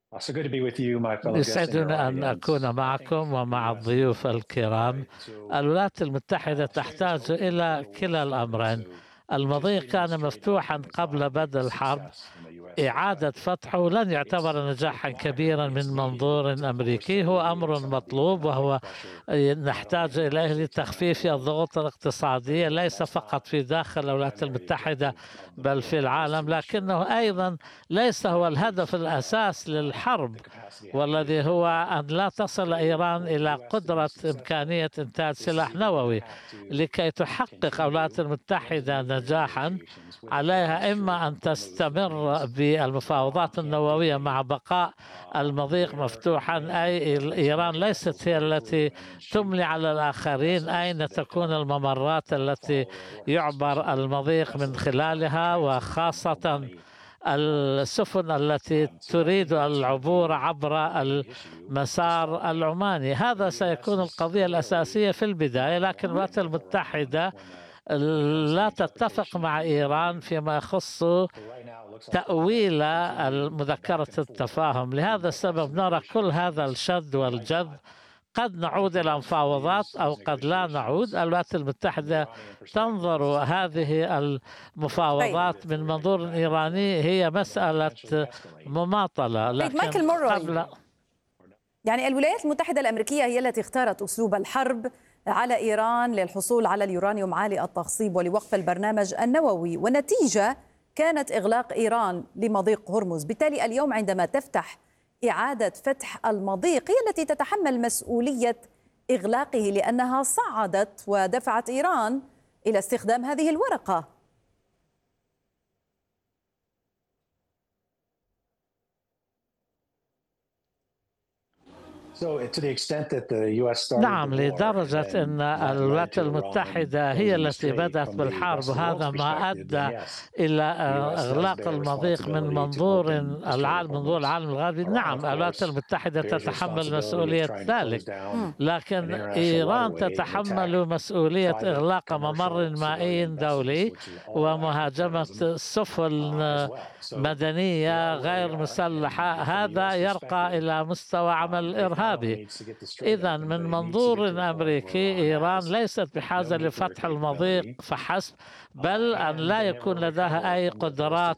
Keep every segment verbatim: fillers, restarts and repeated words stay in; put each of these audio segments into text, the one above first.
Also good to be with you, my fellow guests and your يسعدني أن audience. أكون I think معكم the ومع U S الضيوف الكرام. right to الولايات المتحدة uh, stay this تحتاج open until إلى the war كلا started. الأمرين. So just المضيق getting this كان trade open مفتوحا is not قبل a بدء الحرب. success from the U S إعادة perspective. فتحه لن It's يعتبر نجاحا كبيرا required, it's من needed منظور to أمريكي، force هو the relief of أمر some of the مطلوب economic وهو pressure not only in نحتاج the إليه United States and لتخفيف around the world. الضغوط الاقتصادية But ليس that's فقط not في داخل the الولايات primary المتحدة objective of the بل war. في It is to العالم، ensure لكنه أيضا um, ليس هو that الهدف there's الأساس uh, للحرب، the capacity والذي activation هو uh, أن لا تصل for إيران for the إلى U S to be قدرة successful. إمكانية إنتاج Is سلاح either going to نووي. have to لكي تحقق الولايات continue المتحدة nuclear نجاحا negotiations with Iran عليها should إما أن Hormuz تستمر remains blocked بالمفاوضات and can't النووية dictate مع بقاء uh, المضيق where مفتوحا، and when أي uh, إيران Islamic ليست vessels هي go التي through and then shoot تملي على الآخرين vessels أين that تكون uh, الممرات don't التي follow their orders, يعبر especially المضيق من vessels that try to خلالها، transit from وخاصة Kobani uh, السفن التي Um, so I تريد think that's going to be العبور عبر an issue to start المسار with. العماني. The هذا U S سيكون is القضية clearly الأساسية في البداية، not لكن aligned الولايات with Iran المتحدة when uh, it comes to لا the تتفق interpretation of مع the nuclear إيران agreement. فيما يخص So right now it looks like they're going تأويل to continue مذكرة back and forth التفاهم. through لهذا السبب نرى كل هذا negotiations. الشد But I, والجذب. I قد I think نعود the إلى outcome of مفاوضات these, أو these قد لا نعود. negotiations الولايات from the المتحدة Iranian perspective تنظر is هذه طيب المفاوضات من منظور back and forth إيراني هي and then مسألة potentially escalate مماطلة، طيب مايكل لكن مونروي، قبل يعني الولايات المتحدة الأمريكية هي التي اختارت أسلوب الحرب على إيران للحصول على اليورانيوم عالي التخصيب ولوقف البرنامج النووي، والنتيجة كانت إغلاق إيران لمضيق هرمز. بالتالي اليوم عندما تفتح إعادة فتح المضيق هي التي تتحمل مسؤولية إغلاقه، لأنها صعدت ودفعت إيران إلى استخدام هذه الورقة. نعم، لدرجة أن الولايات المتحدة هي التي بدأت بالحرب، وهذا ما أدى إلى إغلاق المضيق من منظور العالم منظور العالم الغربي. نعم، الولايات المتحدة تتحمل مسؤولية ذلك، لكن إيران تتحمل مسؤولية إغلاق ممر مائي دولي ومهاجمة سفن مدنية غير مسلحة. هذا يرقى إلى مستوى عمل الإرهابي. إذا من منظور أمريكي إيران ليست بحاجة لفتح المضيق فحسب، بل أن لا يكون لديها أي قدرات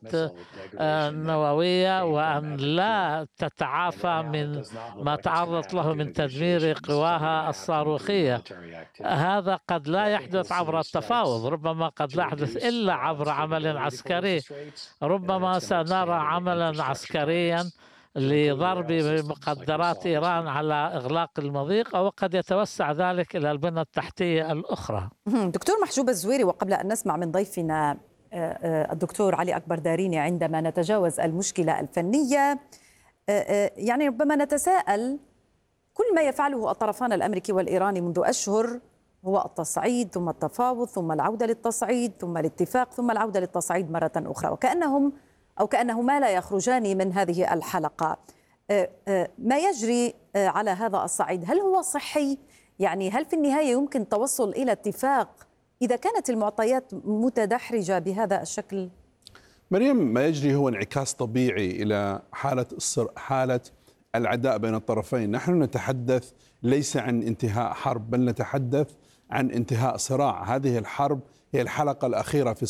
نووية، وأن لا تتعافى من ما تعرضت له من تدمير قواها الصاروخية. هذا قد لا يحدث عبر التفاوض، ربما قد لا يحدث إلا عبر عمل عسكري. ربما سنرى عملا عسكريا لضرب مقدرات إيران على إغلاق المضيق، أو قد يتوسع ذلك إلى البنى التحتية الأخرى. دكتور محجوب الزويري، وقبل أن نسمع من ضيفنا الدكتور علي أكبر داريني، عندما نتجاوز المشكلة الفنية يعني ربما نتساءل، كل ما يفعله الطرفان الأمريكي والإيراني منذ أشهر هو التصعيد ثم التفاوض ثم العودة للتصعيد ثم الاتفاق ثم العودة للتصعيد مرة أخرى، وكأنهم أو كأنهما لا يخرجان من هذه الحلقة. ما يجري على هذا الصعيد هل هو صحي؟ يعني هل في النهاية يمكن التوصل إلى اتفاق إذا كانت المعطيات متدحرجة بهذا الشكل؟ مريم، ما يجري هو انعكاس طبيعي إلى حالة الصر... حالة العداء بين الطرفين. نحن نتحدث ليس عن انتهاء حرب، بل نتحدث عن انتهاء صراع. هذه الحرب هي الحلقة الأخيرة في